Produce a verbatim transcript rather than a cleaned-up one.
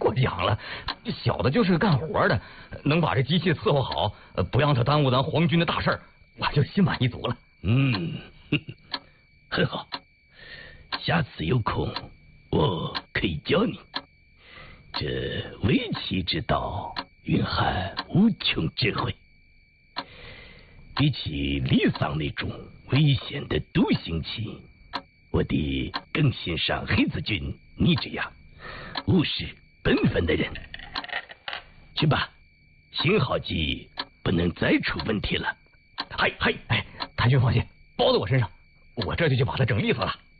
过奖了。小的就是干活的，能把这机器伺候好，不让他耽误咱皇军的大事儿，我就心满意足了。 嗯，很好。下次有空，我可以教你。这围棋之道蕴含无穷智慧，比起离桑那种危险的独行棋，我弟更欣赏黑子君你这样务实本分的人。去吧，新号机不能再出问题了。 嗨嗨，哎，谭军放心，包在我身上，我这就去把它整利索了。